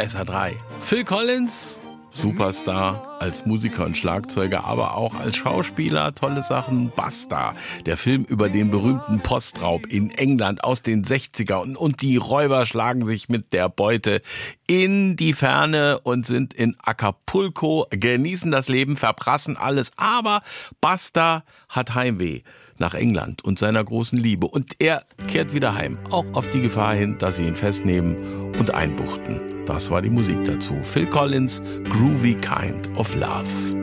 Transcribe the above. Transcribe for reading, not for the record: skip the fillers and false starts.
SR3. Phil Collins, Superstar, als Musiker und Schlagzeuger, aber auch als Schauspieler, tolle Sachen. Basta, der Film über den berühmten Postraub in England aus den 60er und die Räuber schlagen sich mit der Beute in die Ferne und sind in Acapulco, genießen das Leben, verprassen alles, aber Basta hat Heimweh nach England und seiner großen Liebe und er kehrt wieder heim, auch auf die Gefahr hin, dass sie ihn festnehmen und einbuchten. Das war die Musik dazu. Phil Collins, Groovy Kind of Love.